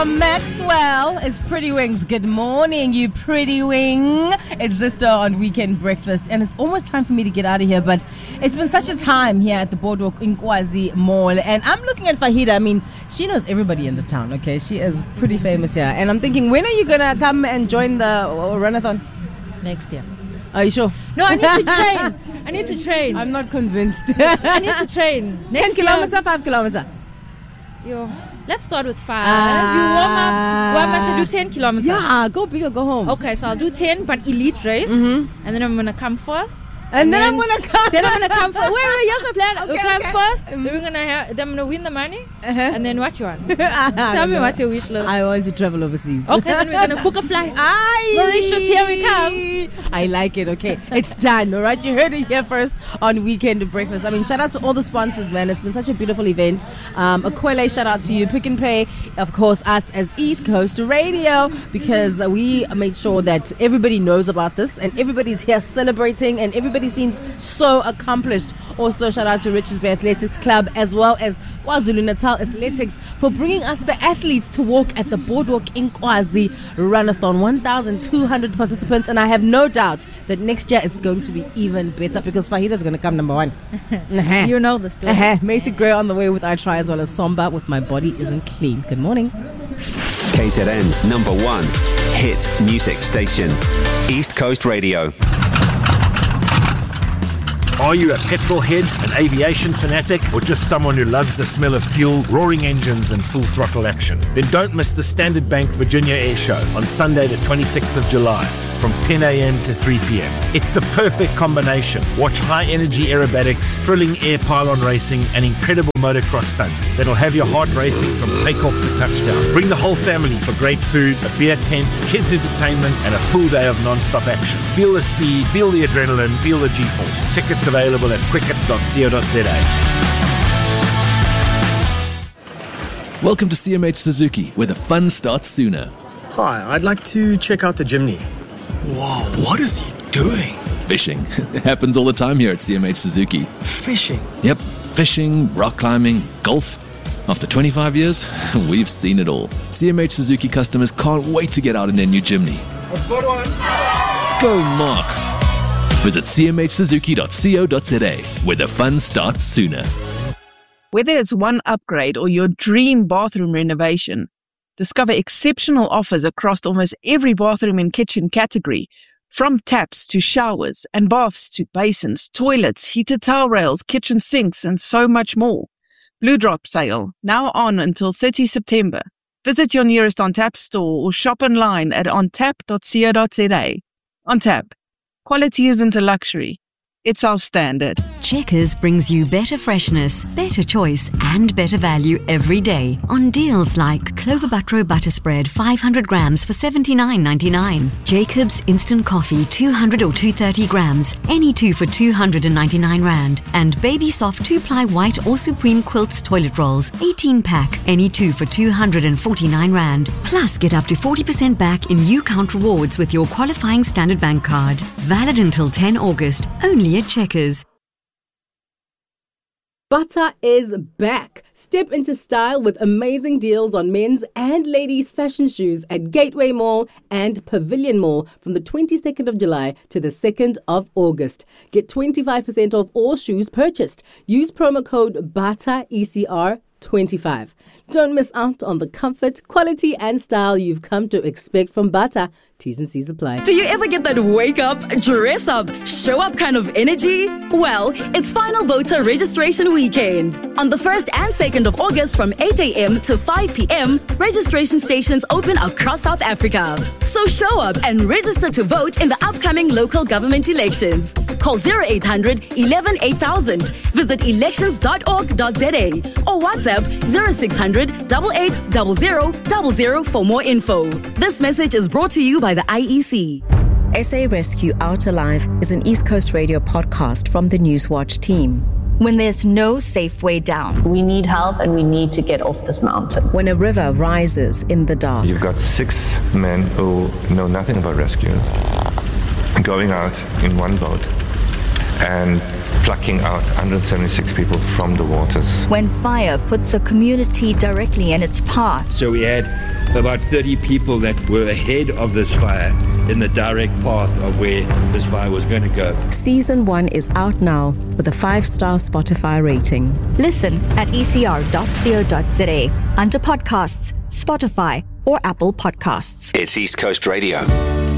from Maxwell is Pretty Wings. Good morning, you pretty wing. It's Zisto on Weekend Breakfast, and it's almost time for me to get out of here, but it's been such a time here at the Boardwalk Inkwazi Mall, and I'm looking at Fahida. I mean, she knows everybody in the town, okay? She is pretty famous here, and I'm thinking, when are you going to come and join the runathon? Next year. Are you sure? No, I need to train. I'm not convinced. I need to train. 10 kilometer, 5 kilometer? Let's start with 5. You warm up. Well, I must do 10 kilometers. Yeah, go big or go home. Okay, so I'll do 10, but elite race. And then I'm going to come first. And then I'm going to come. Then I'm going to come first. Wait, here's my plan. Okay, we'll come okay. first. Then I'm going to win the money. And then what you want? Tell me what's your wish list. I want to travel overseas. Okay, then we're going to book a flight. Mauritius, here we come. I like it, okay. It's done, all right? You heard it here first on Weekend Breakfast. I mean, shout out to all the sponsors, man. It's been such a beautiful event. Akwele, shout out to you. Pick and Pay, of course, us as East Coast Radio, because we made sure that everybody knows about this and everybody's here celebrating and everybody seems so accomplished. Also, shout out to Richards Bay Athletics Club as well as KwaZulu-Natal Athletics for bringing us the athletes to walk at the Boardwalk Inkwazi Runathon. 1,200 participants, and I have no doubt that next year it's going to be even better because Fahida's going to come number 1. You know the story. Macy Gray on the way with I Try as well as Somba with My Body Isn't Clean. Good morning. KZN's number 1 hit music station, East Coast Radio. Are you a petrol head, an aviation fanatic, or just someone who loves the smell of fuel, roaring engines, and full throttle action? Then don't miss the Standard Bank Virginia Air Show on Sunday the 26th of July from 10 a.m. to 3 p.m. It's the perfect combination. Watch high-energy aerobatics, thrilling air pylon racing, and incredible motocross stunts that'll have your heart racing from takeoff to touchdown. Bring the whole family for great food, a beer tent, kids' entertainment, and a full day of non-stop action. Feel the speed, feel the adrenaline, feel the G-force. Tickets available at cricket.co.za. Welcome to CMH Suzuki, where the fun starts sooner. Hi, I'd like to check out the Jimny. Whoa, what is he doing? Fishing. It happens all the time here at CMH Suzuki. Fishing? Yep, fishing, rock climbing, golf. After 25 years, we've seen it all. CMH Suzuki customers can't wait to get out in their new Jimny. I've got one. Go, Mark. Visit cmhsuzuki.co.za, where the fun starts sooner. Whether it's one upgrade or your dream bathroom renovation, discover exceptional offers across almost every bathroom and kitchen category, from taps to showers and baths to basins, toilets, heated towel rails, kitchen sinks, and so much more. Blue Drop sale, now on until 30 September. Visit your nearest OnTap store or shop online at ontap.co.za. OnTap. Quality isn't a luxury. It's our standard. Checkers brings you better freshness, better choice, and better value every day on deals like Clover Butro Butter Spread 500 grams for $79.99. Jacob's Instant Coffee 200 or 230 grams, any two for 299 Rand. And Baby Soft 2-ply white or Supreme Quilts toilet rolls, 18-pack, any two for 249 Rand. Plus, get up to 40% back in UCount rewards with your qualifying Standard Bank card. Valid until 10 August, only at Checkers. Butter is back. Step into style with amazing deals on men's and ladies' fashion shoes at Gateway Mall and Pavilion Mall from the 22nd of July to the 2nd of August. Get 25% off all shoes purchased. Use promo code BATTER25. Don't miss out on the comfort, quality, and style you've come to expect from Butter. T's and C's apply. Do you ever get that wake up, dress up, show up kind of energy? Well, it's Final Voter Registration Weekend. On the 1st and 2nd of August from 8 a.m. to 5 p.m., registration stations open across South Africa. So show up and register to vote in the upcoming local government elections. Call 0800 11 8000. Visit elections.org.za or WhatsApp 0600 880000 for more info. This message is brought to you by the IEC. SA Rescue Out Alive is an East Coast Radio podcast from the Newswatch team. When there's no safe way down. We need help and we need to get off this mountain. When a river rises in the dark. You've got 6 men who know nothing about rescue going out in one boat and plucking out 176 people from the waters. When fire puts a community directly in its path. So we had about 30 people that were ahead of this fire in the direct path of where this fire was going to go. Season 1 is out now with a 5-star Spotify rating. Listen at ecr.co.za under podcasts, Spotify, or Apple Podcasts. It's East Coast Radio.